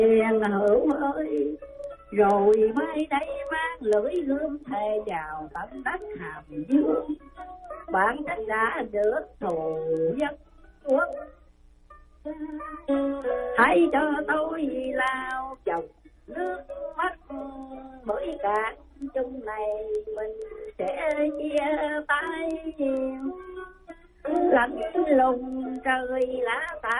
Hiền hữu ơi, rồi mai đây mang lưỡi gươm thề vào tận đất Hàm Dương. Bản thân đã được thù dân quốc, hãy cho tôi lao chồng nước mắt bởi cả chung này mình sẽ chia tay. Lạnh lùng trời lá tả